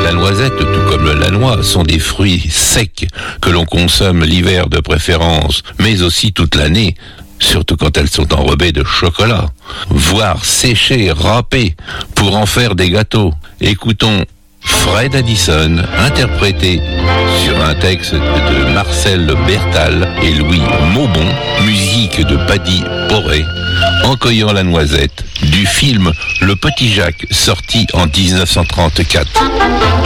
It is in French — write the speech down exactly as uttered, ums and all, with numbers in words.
La noisette, tout comme la noix, sont des fruits secs que l'on consomme l'hiver de préférence, mais aussi toute l'année, surtout quand elles sont enrobées de chocolat, voire séchées, râpées, pour en faire des gâteaux. Écoutons Fred Addison, interprété sur un texte de Marcel Bertal et Louis Maubon, musique de Paddy Poré, En cueillant la noisette, du film Le Petit Jacques, sorti en dix-neuf cent trente-quatre.